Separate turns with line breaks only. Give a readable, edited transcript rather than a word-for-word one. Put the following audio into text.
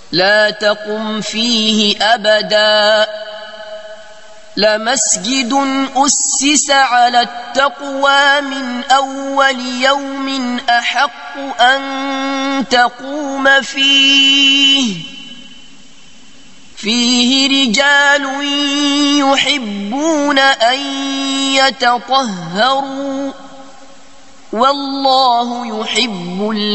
لا تقم فيه أبدا لمسجد أسس على التقوى من أول يوم أحق أن تقوم فيه رجال يحبون أن يتطهروا والله يحب